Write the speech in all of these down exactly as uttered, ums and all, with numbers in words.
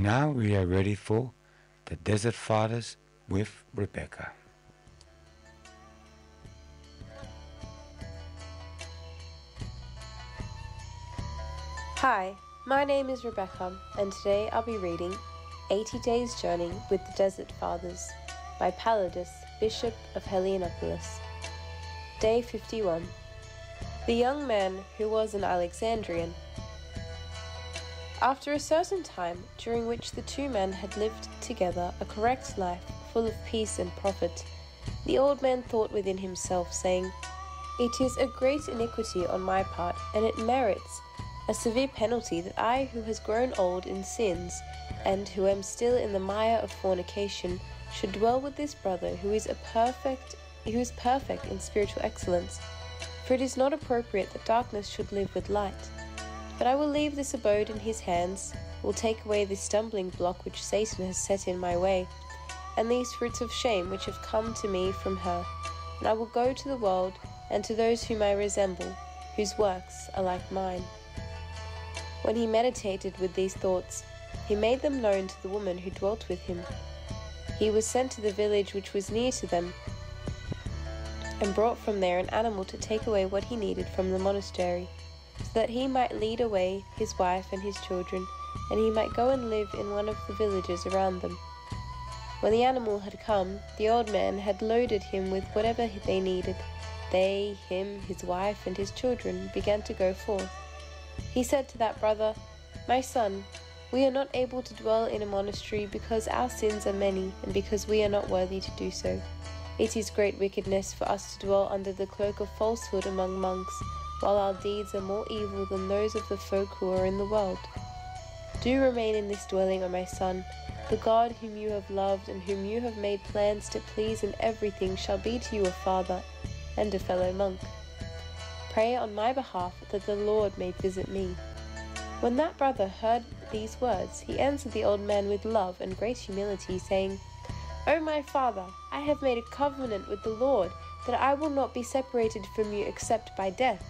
now we are ready for the Desert Fathers with Rebecca. Hi, my name is Rebecca, and today I'll be reading eighty days Journey with the Desert Fathers by Palladius, Bishop of Heliopolis. Day fifty-one. The young man who was an Alexandrian. After a certain time, during which the two men had lived together a correct life, full of peace and profit, the old man thought within himself, saying, "It is a great iniquity on my part, and it merits a severe penalty that I, who has grown old in sins, and who am still in the mire of fornication, should dwell with this brother who is a perfect, who is perfect in spiritual excellence. For it is not appropriate that darkness should live with light. But I will leave this abode in his hands, will take away this stumbling block which Satan has set in my way, and these fruits of shame which have come to me from her, and I will go to the world and to those whom I resemble, whose works are like mine." When he meditated with these thoughts, he made them known to the woman who dwelt with him. He was sent to the village which was near to them, and brought from there an animal to take away what he needed from the monastery, so that he might lead away his wife and his children, and he might go and live in one of the villages around them. When the animal had come, the old man had loaded him with whatever they needed. They, him, his wife, and his children began to go forth. He said to that brother, "My son, we are not able to dwell in a monastery because our sins are many, and because we are not worthy to do so. It is great wickedness for us to dwell under the cloak of falsehood among monks, while our deeds are more evil than those of the folk who are in the world. Do remain in this dwelling, O my son. The God whom you have loved and whom you have made plans to please in everything shall be to you a father and a fellow monk. Pray on my behalf that the Lord may visit me." When that brother heard these words, he answered the old man with love and great humility, saying, "O my father, I have made a covenant with the Lord that I will not be separated from you except by death.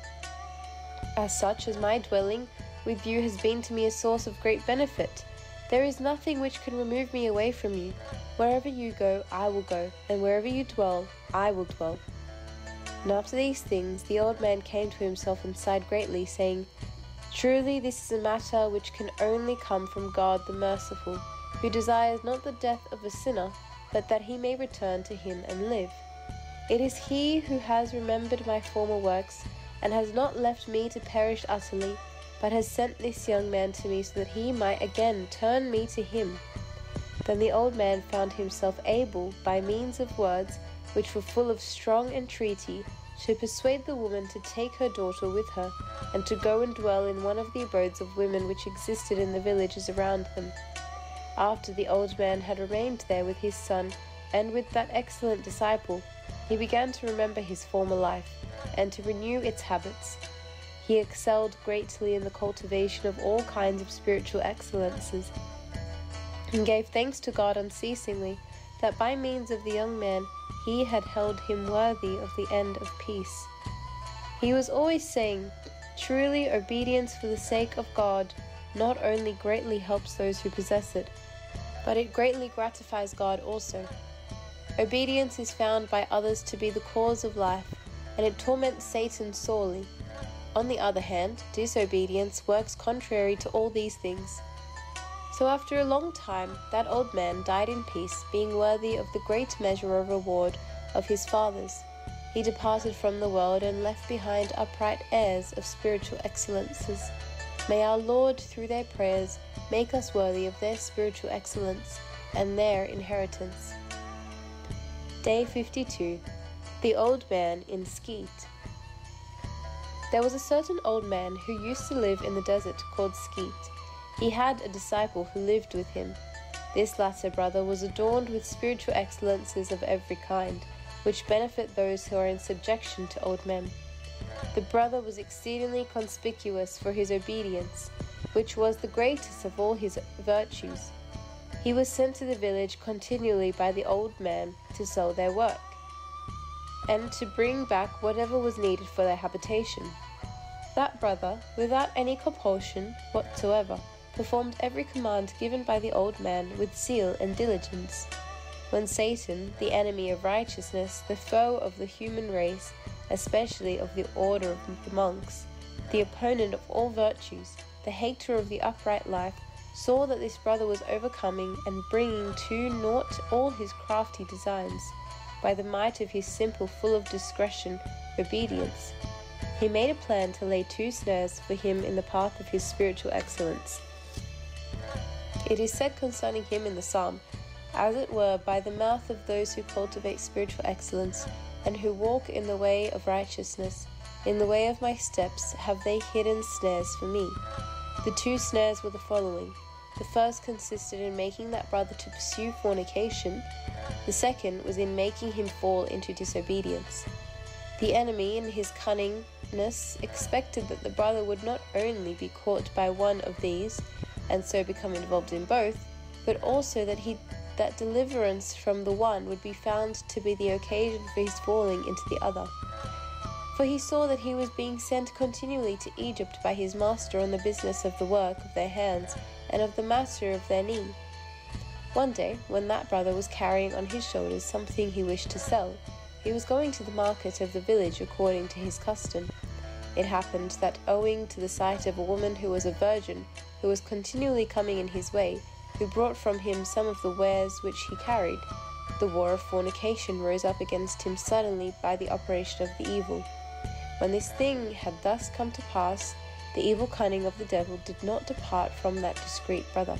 As such as my dwelling with you has been to me a source of great benefit, there is nothing which can remove me away from you. Wherever you go, I will go, and wherever you dwell, I will dwell." And after these things, the old man came to himself and sighed greatly, saying, "Truly this is a matter which can only come from God the merciful, who desires not the death of a sinner, but that he may return to him and live. It is he who has remembered my former works, and has not left me to perish utterly, but has sent this young man to me so that he might again turn me to him." Then the old man found himself able, by means of words which were full of strong entreaty, to persuade the woman to take her daughter with her, and to go and dwell in one of the abodes of women which existed in the villages around them. After the old man had remained there with his son, and with that excellent disciple, he began to remember his former life, and to renew its habits. He excelled greatly in the cultivation of all kinds of spiritual excellences, and gave thanks to God unceasingly, that by means of the young man he had held him worthy of the end of peace. He was always saying, "Truly obedience for the sake of God not only greatly helps those who possess it, but it greatly gratifies God also. Obedience is found by others to be the cause of life, and it torments Satan sorely. On the other hand, disobedience works contrary to all these things." So after a long time, that old man died in peace, being worthy of the great measure of reward of his fathers. He departed from the world and left behind upright heirs of spiritual excellences. May our Lord, through their prayers, make us worthy of their spiritual excellence and their inheritance. Day fifty-two. The Old Man in Skeet. There was a certain old man who used to live in the desert called Skeet. He had a disciple who lived with him. This latter brother was adorned with spiritual excellences of every kind, which benefit those who are in subjection to old men. The brother was exceedingly conspicuous for his obedience, which was the greatest of all his virtues. He was sent to the village continually by the old man to sell their work, and to bring back whatever was needed for their habitation. That brother, without any compulsion whatsoever, performed every command given by the old man with zeal and diligence. When Satan, the enemy of righteousness, the foe of the human race, especially of the order of the monks, the opponent of all virtues, the hater of the upright life, saw that this brother was overcoming and bringing to naught all his crafty designs, by the might of his simple, full of discretion, obedience, he made a plan to lay two snares for him in the path of his spiritual excellence. It is said concerning him in the psalm, as it were by the mouth of those who cultivate spiritual excellence, and who walk in the way of righteousness, in the way of my steps have they hidden snares for me. The two snares were the following. The first consisted in making that brother to pursue fornication. The second was in making him fall into disobedience. The enemy, in his cunningness, expected that the brother would not only be caught by one of these, and so become involved in both, but also that he that deliverance from the one would be found to be the occasion for his falling into the other. For he saw that he was being sent continually to Egypt by his master on the business of the work of their hands, and of the matter of their need. One day, when that brother was carrying on his shoulders something he wished to sell, he was going to the market of the village according to his custom. It happened that owing to the sight of a woman who was a virgin, who was continually coming in his way, who brought from him some of the wares which he carried, the war of fornication rose up against him suddenly by the operation of the evil. When this thing had thus come to pass, the evil cunning of the devil did not depart from that discreet brother.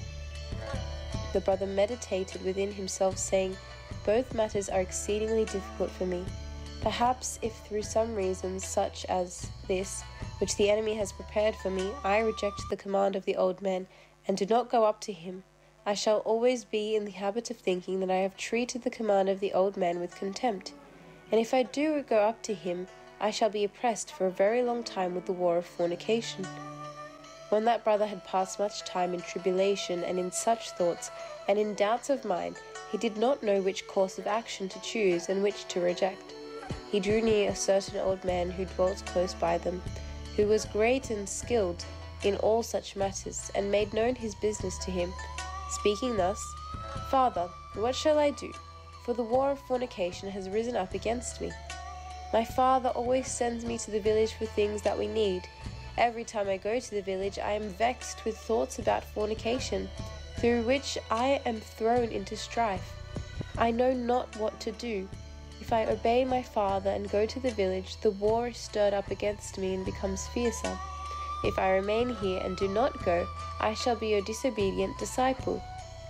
The brother meditated within himself, saying, "Both matters are exceedingly difficult for me. Perhaps if through some reasons such as this, which the enemy has prepared for me, I reject the command of the old man, and do not go up to him, I shall always be in the habit of thinking that I have treated the command of the old man with contempt. And if I do go up to him, I shall be oppressed for a very long time with the war of fornication." When that brother had passed much time in tribulation and in such thoughts, and in doubts of mind, he did not know which course of action to choose and which to reject. He drew near a certain old man who dwelt close by them, who was great and skilled in all such matters, and made known his business to him, speaking thus, "Father, what shall I do? For the war of fornication has risen up against me. My father always sends me to the village for things that we need. Every time I go to the village, I am vexed with thoughts about fornication, through which I am thrown into strife. I know not what to do. If I obey my father and go to the village, the war is stirred up against me and becomes fiercer. If I remain here and do not go, I shall be a disobedient disciple.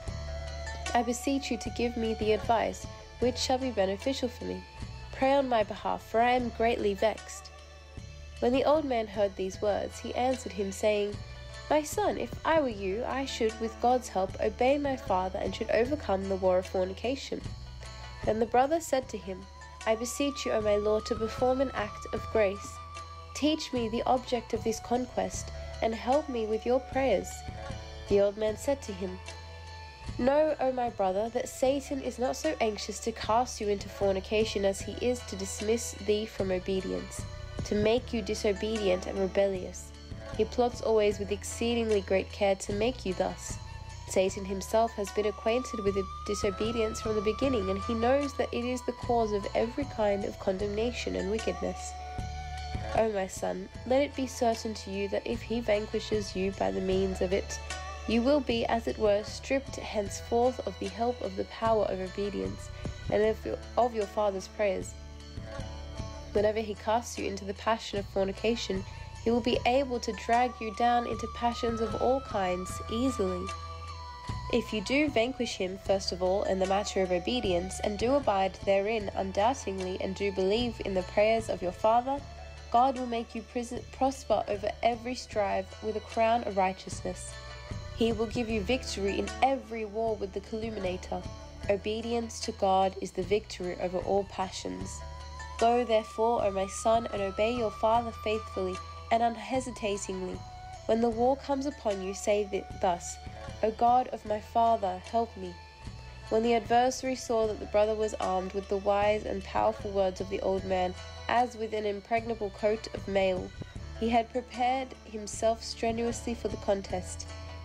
I beseech you to give me the advice which shall be beneficial for me. Pray on my behalf, for I am greatly vexed." When the old man heard these words, he answered him, saying, "My son, if I were you, I should, with God's help, obey my father and should overcome the war of fornication." Then the brother said to him, "I beseech you, O my Lord, to perform an act of grace. Teach me the object of this conquest, and help me with your prayers." The old man said to him, "Know, O my brother, that Satan is not so anxious to cast you into fornication as he is to dismiss thee from obedience, to make you disobedient and rebellious. He plots always with exceedingly great care to make you thus. Satan himself has been acquainted with disobedience from the beginning, and he knows that it is the cause of every kind of condemnation and wickedness. O my son, let it be certain to you that if he vanquishes you by the means of it, you will be, as it were, stripped henceforth of the help of the power of obedience, and of your, of your father's prayers. Whenever he casts you into the passion of fornication, he will be able to drag you down into passions of all kinds easily. If you do vanquish him, first of all, in the matter of obedience, and do abide therein undoubtingly, and do believe in the prayers of your father, God will make you prosper over every strive with a crown of righteousness. He will give you victory in every war with the calumniator. Obedience to God is the victory over all passions. Go therefore, O my son, and obey your father faithfully and unhesitatingly. When the war comes upon you, say thus, O God of my father, help me." When the adversary saw that the brother was armed with the wise and powerful words of the old man, as with an impregnable coat of mail, he had prepared himself strenuously for the contest.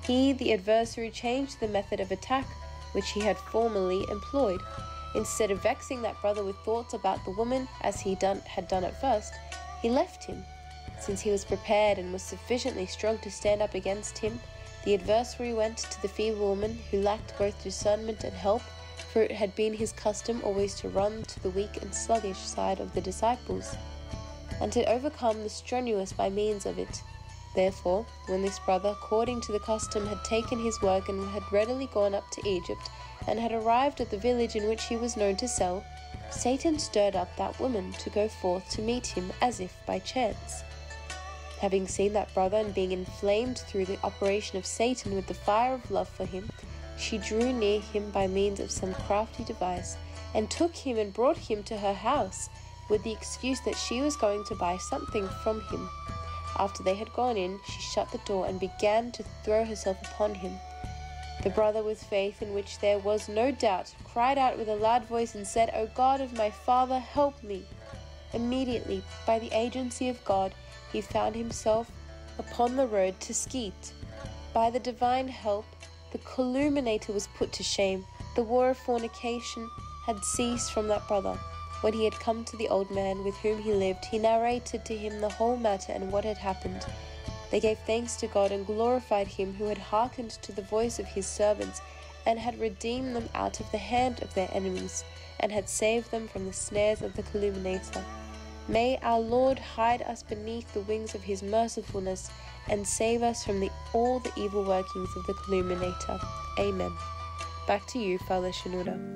He, the adversary, changed the method of attack which he had formerly employed. Instead of vexing that brother with thoughts about the woman as he done, had done at first, he left him. Since he was prepared and was sufficiently strong to stand up against him, the adversary went to the feeble woman who lacked both discernment and help, for it had been his custom always to run to the weak and sluggish side of the disciples, and to overcome the strenuous by means of it. Therefore, when this brother, according to the custom, had taken his work and had readily gone up to Egypt, and had arrived at the village in which he was known to sell, Satan stirred up that woman to go forth to meet him as if by chance. Having seen that brother, and being inflamed through the operation of Satan with the fire of love for him, she drew near him by means of some crafty device, and took him and brought him to her house, with the excuse that she was going to buy something from him. After they had gone in, she shut the door and began to throw herself upon him. The brother, with faith in which there was no doubt, cried out with a loud voice and said, "O God of my father, help me!" Immediately, by the agency of God, he found himself upon the road to Skeet. By the divine help, the calumniator was put to shame. The war of fornication had ceased from that brother. When he had come to the old man with whom he lived, he narrated to him the whole matter and what had happened. They gave thanks to God and glorified him who had hearkened to the voice of his servants, and had redeemed them out of the hand of their enemies, and had saved them from the snares of the calumniator. May our Lord hide us beneath the wings of his mercifulness, and save us from the, all the evil workings of the calumniator. Amen. Back to you, Father Shenouda.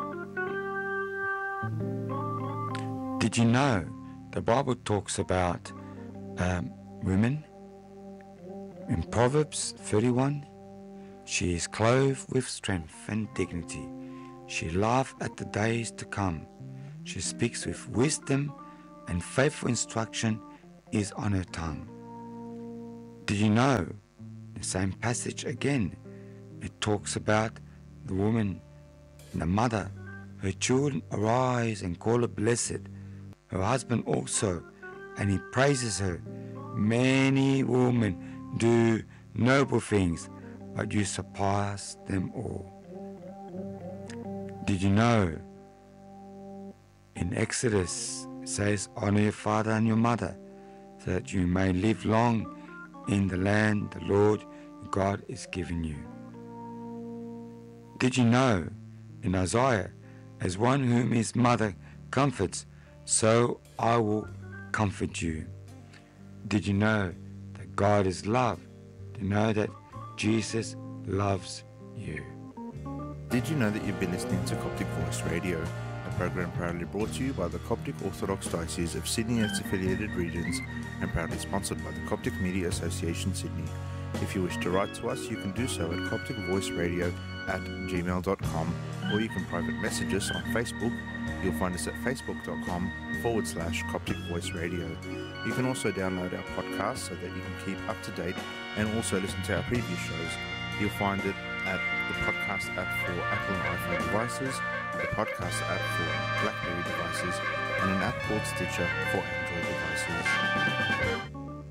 Did you know the Bible talks about um, women? In Proverbs thirty-one, she is clothed with strength and dignity. She laughs at the days to come. She speaks with wisdom, and faithful instruction is on her tongue. Did you know, the same passage again, it talks about the woman, the mother, her children arise and call her blessed, her husband also, and he praises her. Many women do noble things, but you surpass them all. Did you know, in Exodus it says, honor your father and your mother, so that you may live long in the land the Lord God is giving you. Did you know, in Isaiah, as one whom his mother comforts, so I will comfort you. Did you know that God is love? Do you know that Jesus loves you? Did you know that you've been listening to Coptic Voice Radio, a program proudly brought to you by the Coptic Orthodox Diocese of Sydney and its affiliated regions, and proudly sponsored by the Coptic Media Association Sydney. If you wish to write to us, you can do so at copticvoiceradio at gmail dot com, or you can private message us on Facebook. You'll find us at facebook.com forward slash Coptic Voice Radio. You can also download our podcast so that you can keep up to date and also listen to our previous shows. You'll find it at the podcast app for Apple and iPhone devices, the podcast app for BlackBerry devices, and an app called Stitcher for Android devices.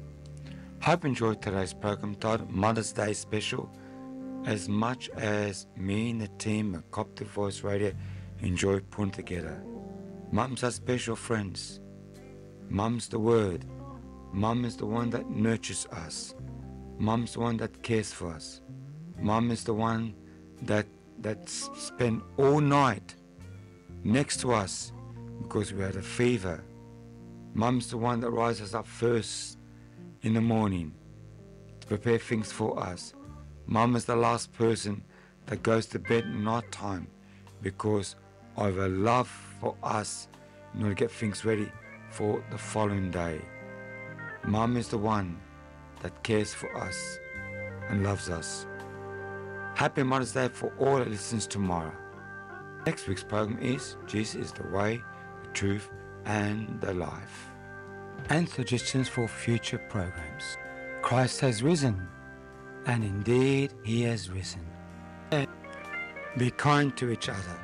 Hope you enjoyed today's program titled Mother's Day Special as much as me and the team at Coptic Voice Radio enjoy putting together. Mums are special friends. Mum's the word. Mum is the one that nurtures us. Mum's the one that cares for us. Mum is the one that that spent all night next to us because we had a fever. Mum's the one that rises up first in the morning to prepare things for us. Mum is the last person that goes to bed in night time because of her love for us in order to get things ready for the following day. Mum is the one that cares for us and loves us. Happy Mother's Day for all that listens tomorrow. Next week's program is Jesus is the way, the truth and the life. And suggestions for future programs. Christ has risen, and indeed he has risen. Be kind to each other.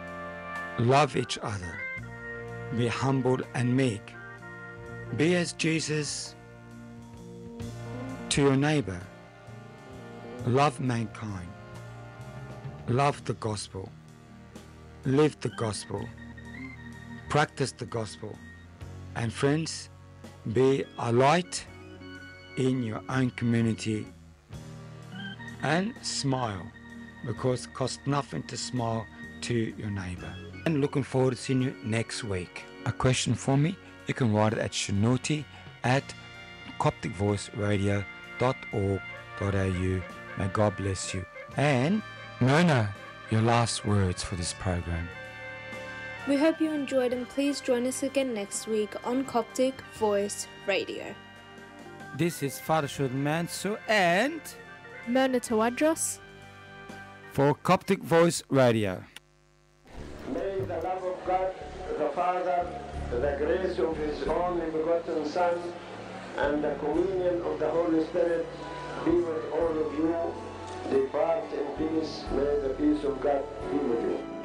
Love each other. Be humble and meek. Be as Jesus to your neighbor. love mankind, love the gospel, live the gospel, practice the gospel, and friends, be a light in your own community and smile, because it costs nothing to smile to your neighbor. And looking forward to seeing you next week. A question for me, you can write it at shanuti at coptic voice radio dot org dot a u. May God bless you. And Myrna, your last words for this program. We hope you enjoyed, and please join us again next week on Coptic Voice Radio. This is Father Shud Mansour and Myrna Tawadros for Coptic Voice Radio. May the love of God, the Father, the grace of His only begotten Son, and the communion of the Holy Spirit be with all of you. Depart in peace. May the peace of God be with you.